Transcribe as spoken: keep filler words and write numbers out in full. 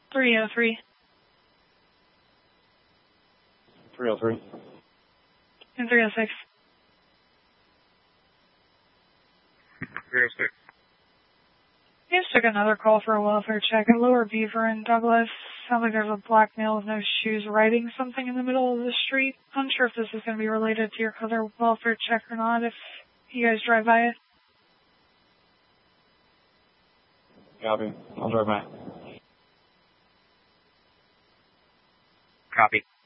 three oh three. three oh three. And three oh six. three oh six. I just took another call for a welfare check at Lower Beaver in Douglas. Sounds like there's a black male with no shoes riding something in the middle of the street. Unsure if this is going to be related to your other welfare check or not, if you guys drive by it. Copy. I'll drive by. Copy.